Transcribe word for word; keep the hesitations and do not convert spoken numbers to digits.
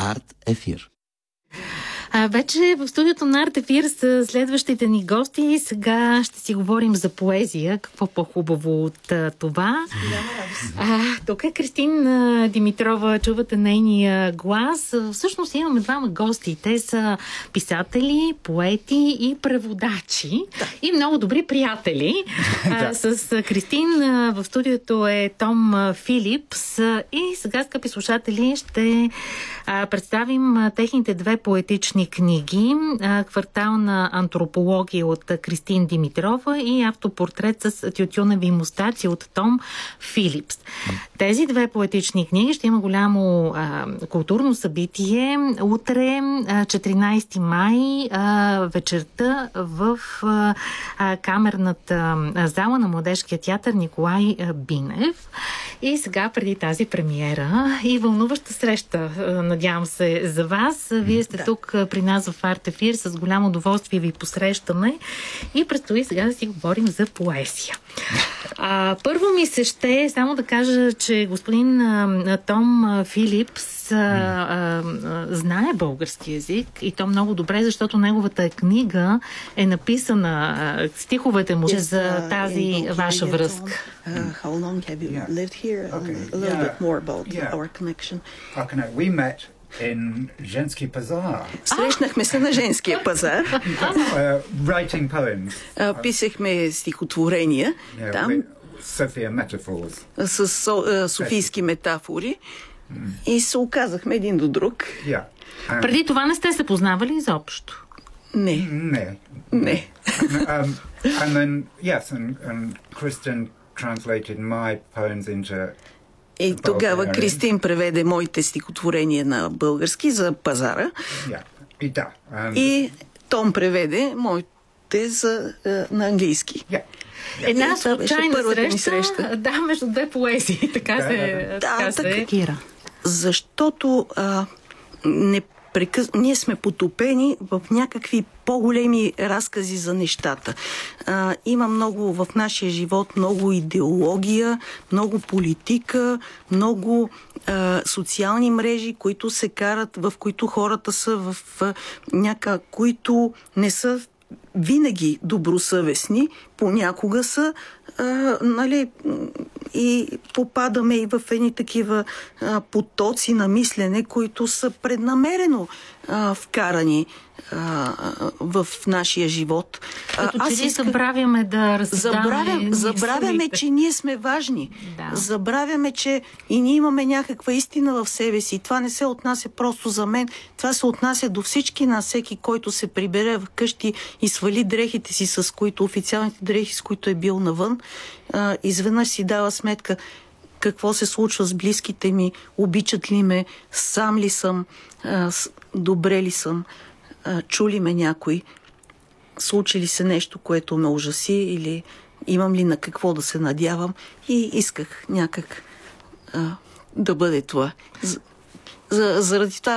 Арт Ефир. А, вече в студиото на Арт Ефир са следващите ни гости и сега ще си говорим за поезия. Какво по-хубаво от а, това? А, тук е Кристин а, Димитрова, чувате нейния глас. А, всъщност имаме двама гости. Те са писатели, поети и преводачи. Да. И много добри приятели. А, с а, Кристин а, в студиото е Том а, Филипс. А, и сега, скъпи слушатели, ще а, представим а, техните две поетични книги. Квартална антропология от Кристин Димитрова и автопортрет с тютюневи мустаци от Том Филипс. Тези две поетични книги ще има голямо а, културно събитие утре, четиринайсети май, а, вечерта в а, камерната зала на Младежкия театър Николай Бинев. И сега, преди тази премиера и вълнуваща среща, надявам се, за вас. Вие сте да. тук при нас в Арт Ефир. С голямо удоволствие ви посрещаме и предстои сега да си говорим за поезия. А, първо ми се ще само да кажа, че господин а, Том Филипс а, а, а, знае български език и то много добре, защото неговата книга е написана, а, стиховете му yes, за тази uh, ваша връзка. Uh, how long have you yeah. lived here? Okay. A little yeah. bit more about yeah. our connection. Our connection. We met in Женски пазар. Срещнахме се на Женския пазар. uh, writing poems. Uh, писахме стихотворения yeah, там. София Metaphors. С со, софийски метафори. Mm. И се оказахме един до друг. Yeah. Um, Преди това не сте се познавали изобщо? Не. Не. Не. um, and then, yes, and, and Kristen translated my poems into И тогава Кристин преведе моите стихотворения на български за пазара. Yeah. И, да, um... и Том преведе моите за, на английски. Yeah. Една случайна среща, среща. Да, между две поезии. Така да, се да, така да, се кира. Защото а, не прекъс... ние сме потопени в някакви по-големи разкази за нещата. А, има много в нашия живот, много идеология, много политика, много а, социални мрежи, които се карат, в които хората са в а, няка, които не са винаги добросъвестни, понякога са, а, нали, и попадаме и в едни такива а, потоци на мислене, които са преднамерено а, вкарани а, в нашия живот. Като че ли забравяме да разсъждаваме. Забравям, забравяме, че ние сме важни. Да. Забравяме, че и ние имаме някаква истина в себе си. Това не се отнася просто за мен. Това се отнася до всички нас, всеки, който се прибере в къщи и свали дрехите си, с които, официалните дрехи, с които е бил навън, а, изведнъж си дава сметка какво се случва с близките ми, обичат ли ме, сам ли съм, а, добре ли съм, а, чули ме някой, случи ли се нещо, което ме ужаси или имам ли на какво да се надявам, и исках някак а, да бъде това. За, за, заради това